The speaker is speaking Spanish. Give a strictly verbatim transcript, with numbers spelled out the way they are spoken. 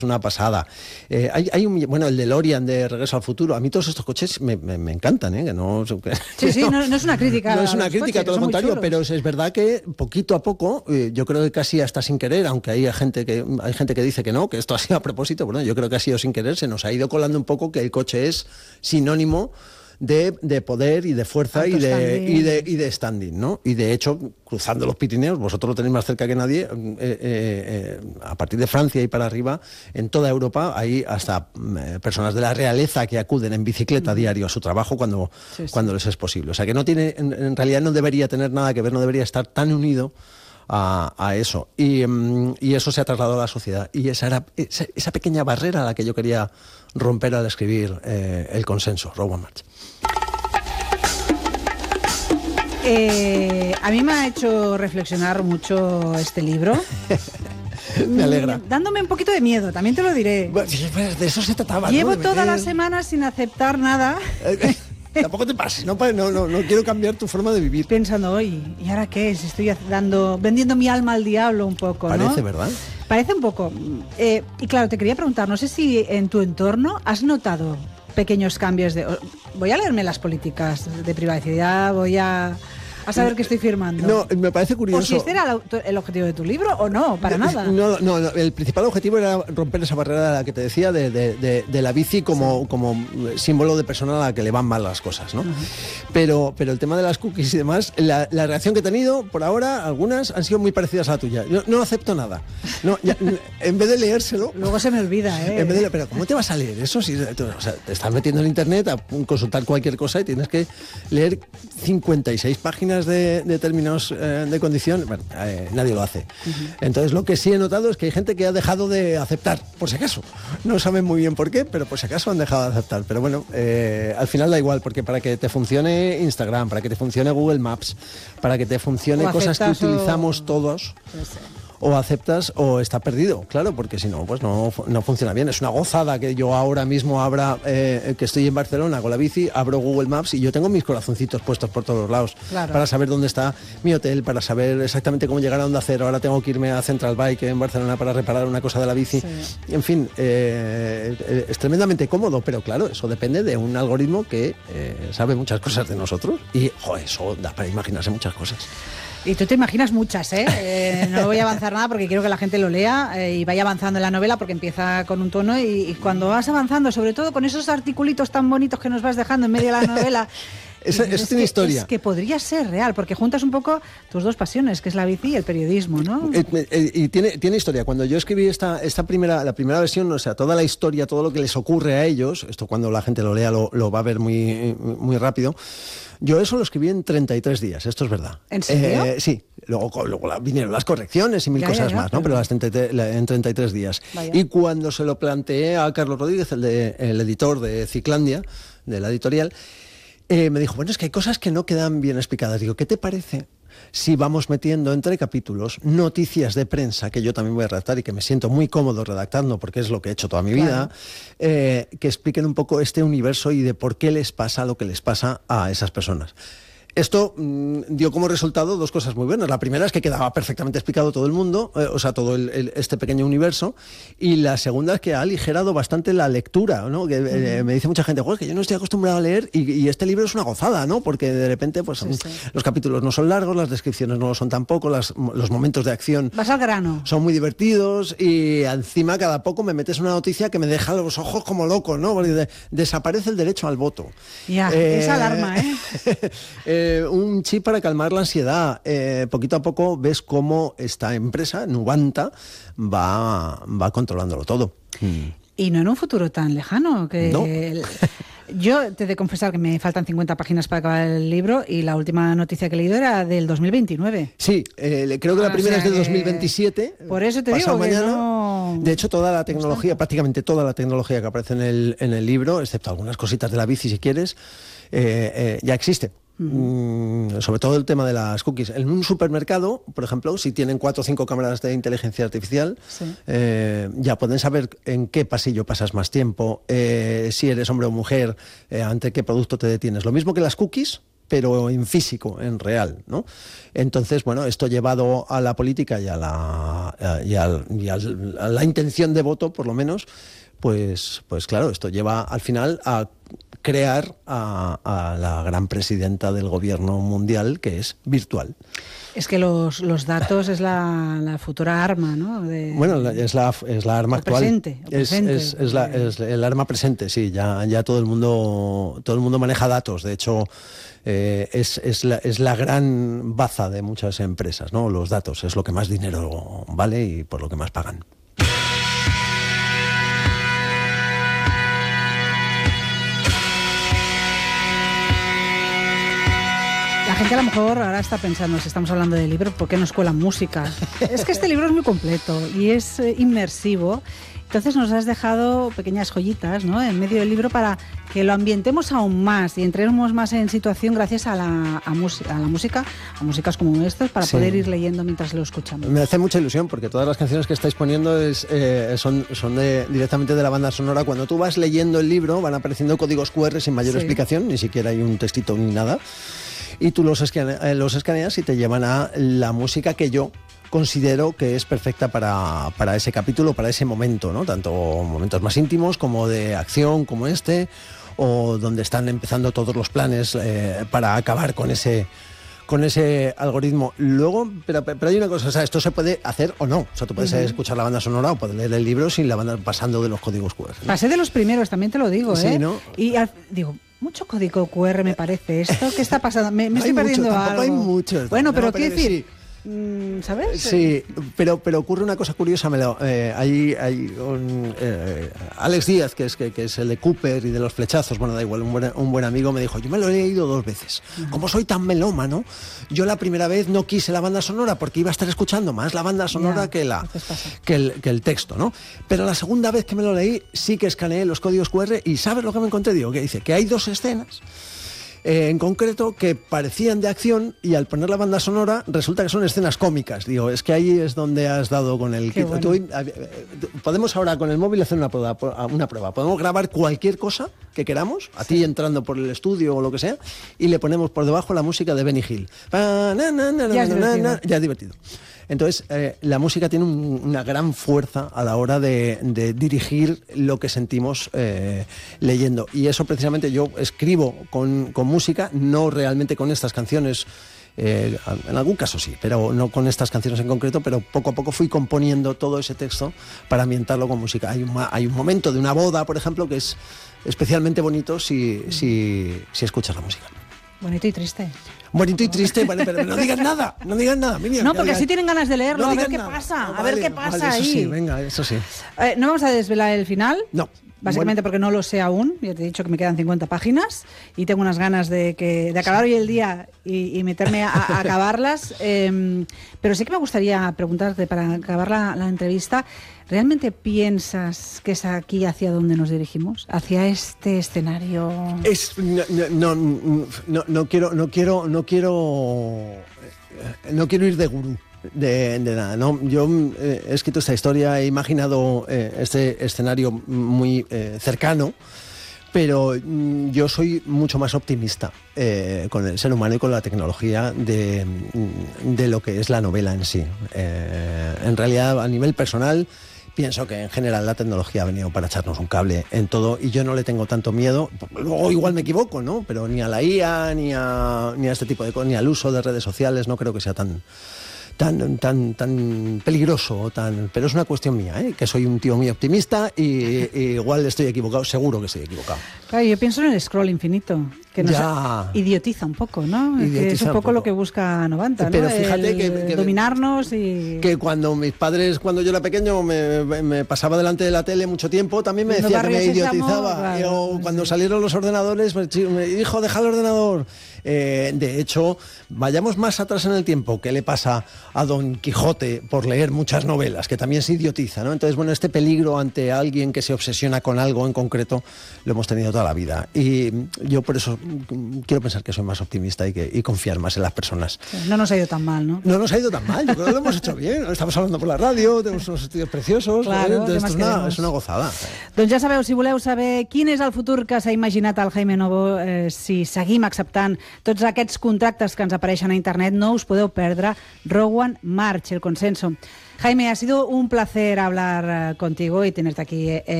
una pasada. Eh, hay, hay un, bueno, el DeLorean de Regreso al Futuro. A mí todos estos coches me, me, me encantan, ¿eh? Que no, que, sí, sí, no, no es una crítica. No es una crítica, coches, todo lo contrario, pero es, es verdad que poquito a poco, eh, yo creo que casi hasta sin querer, aunque hay gente que hay gente que dice que no, que esto ha sido a propósito, bueno, yo creo que ha sido sin querer, se nos ha ido colando un poco que el coche es sinónimo De, de poder y de fuerza y de, y, de, y de standing, ¿no? Y de hecho, cruzando los Pirineos, vosotros lo tenéis más cerca que nadie, eh, eh, eh, a partir de Francia y para arriba, en toda Europa hay hasta eh, personas de la realeza que acuden en bicicleta diario a su trabajo cuando, sí, sí. cuando les es posible. O sea que no tiene, en, en realidad no debería tener nada que ver, no debería estar tan unido A, a eso y, y eso se ha trasladado a la sociedad y esa era esa, esa pequeña barrera a la que yo quería romper al escribir eh, El consenso, Rogue One March. Eh, a mí me ha hecho reflexionar mucho este libro. Me alegra. Dándome un poquito de miedo, también te lo diré. De eso se trataba. Llevo ¿no? toda la semana sin aceptar nada. Tampoco te pases, no, no, no, no quiero cambiar tu forma de vivir. Pensando, hoy, ¿y ahora qué es? Estoy dando, vendiendo mi alma al diablo un poco, ¿no? Parece, ¿verdad? Parece un poco. Eh, y claro, te quería preguntar, no sé si en tu entorno has notado pequeños cambios de... Voy a leerme las políticas de privacidad, voy a... a saber qué estoy firmando. No, me parece curioso. O si este era el objetivo de tu libro o no, para nada. No, no, no, el principal objetivo era romper esa barrera de la que te decía de, de, de, de la bici como, sí. como símbolo de persona a la que le van mal las cosas, ¿no? Uh-huh. Pero, pero el tema de las cookies y demás, la, la reacción que he tenido por ahora, algunas han sido muy parecidas a la tuya. Yo no acepto nada. No, ya, en vez de leérselo... Luego se me olvida, ¿eh? En vez de, pero ¿cómo te vas a leer eso? Si, o sea, te estás metiendo en internet a consultar cualquier cosa y tienes que leer cincuenta y seis páginas de, de términos eh, de condición. Bueno, eh, nadie lo hace. Uh-huh. Entonces lo que sí he notado es que hay gente que ha dejado de aceptar, por si acaso. No saben muy bien por qué, pero por si acaso han dejado de aceptar. Pero bueno, eh, al final da igual, porque para que te funcione Instagram, para que te funcione Google Maps, para que te funcione cosas que utilizamos o... todos... No sé. O aceptas o está perdido, claro, porque si no, pues no, no funciona bien. Es una gozada que yo ahora mismo abra, eh, que estoy en Barcelona con la bici, abro Google Maps y yo tengo mis corazoncitos puestos por todos los lados, claro, para saber dónde está mi hotel, para saber exactamente cómo llegar a Onda Cero. Ahora tengo que irme a Central Bike en Barcelona para reparar una cosa de la bici. Sí. En fin, eh, es tremendamente cómodo, pero claro, eso depende de un algoritmo que eh, sabe muchas cosas de nosotros y, joder, eso da para imaginarse muchas cosas. Y tú te imaginas muchas, ¿eh? eh no voy a avanzar nada porque quiero que la gente lo lea eh, y vaya avanzando en la novela porque empieza con un tono y, y cuando vas avanzando, sobre todo con esos articulitos tan bonitos que nos vas dejando en medio de la novela... Eso, eso tiene que, historia. Es que podría ser real, porque juntas un poco tus dos pasiones, que es la bici y el periodismo, ¿no? Eh, eh, y tiene, tiene historia. Cuando yo escribí esta, esta primera, la primera versión, o sea, toda la historia, todo lo que les ocurre a ellos, esto cuando la gente lo lea lo, lo va a ver muy, muy rápido. Yo eso lo escribí en treinta y tres días, esto es verdad. ¿En serio? Eh, sí, luego, luego vinieron las correcciones y mil ya, cosas ya, ya, más, ¿no? pero... Pero las en treinta y tres días. Vaya. Y cuando se lo planteé a Carlos Rodríguez, el, de, el editor de Ciclandia, de la editorial, eh, me dijo, bueno, es que hay cosas que no quedan bien explicadas. Digo, ¿qué te parece si vamos metiendo entre capítulos noticias de prensa, que yo también voy a redactar y que me siento muy cómodo redactando porque es lo que he hecho toda mi vida, claro, eh, que expliquen un poco este universo y de por qué les pasa lo que les pasa a esas personas? Esto mmm, dio como resultado dos cosas muy buenas. La primera es que quedaba perfectamente explicado todo el mundo, eh, o sea, todo el, el, este pequeño universo. Y la segunda es que ha aligerado bastante la lectura, ¿no? Que eh, uh-huh. me dice mucha gente, pues que yo no estoy acostumbrado a leer y, y este libro es una gozada, ¿no? Porque de repente, pues sí, sí. los capítulos no son largos, las descripciones no lo son tampoco, las, los momentos de acción vas al grano, son muy divertidos y encima cada poco me metes una noticia que me deja los ojos como loco, ¿no? Porque de, desaparece el derecho al voto. Ya, eh, esa alarma, ¿eh? eh Eh, un chip para calmar la ansiedad. Eh, poquito a poco ves cómo esta empresa, Nuvanta, va, va controlándolo todo. Mm. Y no en un futuro tan lejano. Que no. el, yo te he de confesar que me faltan cincuenta páginas para acabar el libro y la última noticia que he leído era del dos mil veintinueve. Sí, eh, creo que la primera es del dos mil veintisiete. Por eso te digo mañana. Que no... De hecho, toda la tecnología, prácticamente toda la tecnología que aparece en el, en el libro, excepto algunas cositas de la bici si quieres, eh, eh, ya existe. Mm, sobre todo el tema de las cookies. En un supermercado, por ejemplo, si tienen cuatro o cinco cámaras de inteligencia artificial, sí. eh, ya pueden saber en qué pasillo pasas más tiempo, eh, si eres hombre o mujer, eh, ante qué producto te detienes. Lo mismo que las cookies, pero en físico, en real, ¿no? Entonces, bueno, esto llevado a la política y a la, y a, y a la intención de voto, por lo menos, pues, pues claro, esto lleva al final a crear a, a la gran presidenta del gobierno mundial, que es virtual. Es que los, los datos es la, la futura arma, ¿no? De, bueno, es la, es la arma actual. Presente, presente. Es, es, es, la, es el arma presente, sí. Ya, ya todo el mundo, todo el mundo maneja datos. De hecho, eh, es, es, la, es la gran baza de muchas empresas, ¿no? Los datos es lo que más dinero vale y por lo que más pagan. La gente a lo mejor ahora está pensando, si estamos hablando de libros, ¿por qué nos cuelan música? Es que este libro es muy completo y es eh, inmersivo. Entonces nos has dejado pequeñas joyitas, ¿no?, en medio del libro para que lo ambientemos aún más y entremos más en situación gracias a la, a mus- a la música, a músicas como estos, para sí. poder ir leyendo mientras lo escuchamos. Me hace mucha ilusión porque todas las canciones que estáis poniendo es, eh, son, son de, directamente de la banda sonora. Cuando tú vas leyendo el libro van apareciendo códigos cu erre sin mayor sí. explicación, ni siquiera hay un textito ni nada. Y tú los, escane- los escaneas y te llevan a la música que yo considero que es perfecta para, para ese capítulo, para ese momento, ¿no? Tanto momentos más íntimos como de acción, como este, o donde están empezando todos los planes eh, para acabar con ese, con ese algoritmo. Luego, pero, pero hay una cosa, o sea, esto se puede hacer o no. O sea, tú puedes uh-huh. escuchar la banda sonora o puedes leer el libro sin la banda pasando de los códigos cu erre, ¿no? Pasé de los primeros, también te lo digo, sí, ¿eh? ¿no? Y al, digo... Mucho código cu erre me parece. ¿Esto qué está pasando? Me, me estoy mucho, perdiendo algo. Hay muchos. Bueno, pero no, quiero decir... Sí. ¿Sabes? Sí, pero, pero ocurre una cosa curiosa. Me lo, eh, hay hay un, eh, Alex Díaz, que es, que, que es el de Cooper y de los flechazos, bueno, da igual, un buen, un buen amigo, me dijo, yo me lo he leído dos veces. Uh-huh. Como soy tan melómano, yo la primera vez no quise la banda sonora porque iba a estar escuchando más la banda sonora yeah, que, la, que, el, que el texto, ¿no? Pero la segunda vez que me lo leí, sí que escaneé los códigos cu erre y ¿sabes lo que me encontré? Digo, que dice que hay dos escenas Eh, en concreto que parecían de acción y al poner la banda sonora resulta que son escenas cómicas. Digo, es que ahí es donde has dado con el kit. Bueno. Tú, eh, podemos ahora con el móvil hacer una prueba, una prueba. Podemos grabar cualquier cosa que queramos, a sí. ti entrando por el estudio o lo que sea, y le ponemos por debajo la música de Benny Hill. Ya es divertido. Ya es divertido. Entonces, eh, la música tiene un, una gran fuerza a la hora de, de dirigir lo que sentimos eh, leyendo. Y eso precisamente yo escribo con, con música, no realmente con estas canciones. Eh, en algún caso sí, pero no con estas canciones en concreto, pero poco a poco fui componiendo todo ese texto para ambientarlo con música. Hay un, hay un momento de una boda, por ejemplo, que es especialmente bonito si, si, si escuchas la música. Bonito y triste. Bonito y triste, vale, pero no digas nada, no digas nada. Miriam, no, porque digas, así tienen ganas de leerlo, no a ver qué nada. pasa, No, a vale, ver qué pasa vale, ahí. Eso sí, venga, eso sí. Eh, no vamos a desvelar el final. No. Básicamente bueno. porque no lo sé aún, ya te he dicho que me quedan cincuenta páginas y tengo unas ganas de que de acabar hoy el día y, y meterme a, a acabarlas. Eh, pero sí que me gustaría preguntarte, para acabar la, la entrevista, ¿realmente piensas que es aquí hacia donde nos dirigimos? ¿Hacia este escenario? Es, no, no, no, no quiero, no quiero, no quiero, no quiero ir de gurú. De, de nada, ¿no? Yo eh, he escrito esta historia, he imaginado eh, este escenario muy eh, cercano, pero mm, yo soy mucho más optimista eh, con el ser humano y con la tecnología de, de lo que es la novela en sí. Eh, en realidad, a nivel personal, pienso que en general la tecnología ha venido para echarnos un cable en todo y yo no le tengo tanto miedo. Luego igual me equivoco, ¿no? Pero ni a la I A, ni a, ni a este tipo de cosas, ni al uso de redes sociales, no creo que sea tan... tan tan tan peligroso, tan pero es una cuestión mía, ¿eh? Que soy un tío muy optimista y, y igual estoy equivocado, seguro que estoy equivocado. Claro, yo pienso en el scroll infinito, que nos ya. idiotiza un poco, ¿no? Idiotiza que es un poco, un poco lo que busca Novanta, ¿no? Pero fíjate el que, que dominarnos y... Que cuando mis padres, cuando yo era pequeño, me, me pasaba delante de la tele mucho tiempo, también me decía que me idiotizaba. Claro, yo, sí. Cuando salieron los ordenadores, me dijo, deja el ordenador. Eh, de hecho, vayamos más atrás en el tiempo. ¿Qué le pasa a Don Quijote por leer muchas novelas? Que también se idiotiza, ¿no? Entonces, bueno, este peligro ante alguien que se obsesiona con algo en concreto lo hemos tenido toda la vida. Y yo por eso quiero pensar que soy más optimista y, que, y confiar más en las personas. No nos ha ido tan mal, ¿no? No nos ha ido tan mal, yo creo que lo hemos hecho bien. Estamos hablando por la radio, tenemos unos estudios preciosos, claro, ¿eh? Esto es una, és una gozada. Doncs ja sabeu, si voleu saber quin és el futur que s'ha imaginat el Jaime Novo, eh, si seguim acceptant tots aquests contractes que ens apareixen a internet, no us podeu perdre Rowan March, el consenso. Jaime, ha sido un placer hablar uh, contigo y tenerte aquí. Eh,